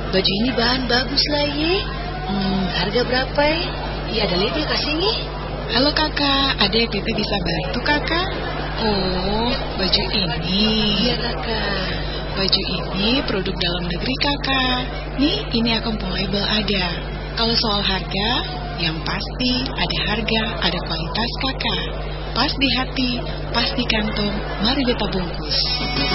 baju ini bahan bagus lah ye. Harga berapa ya? Iya ada label kasih nih. Halo kakak, ada yang Pipi bisa bantu kakak? Oh, baju ini. Iya kakak. Baju ini produk dalam negeri kakak. Nih, ini akun label ada. Kalau soal harga, yang pasti ada harga, ada kualitas kakak. Pas di hati, pas di kantong, mari beta bungkus.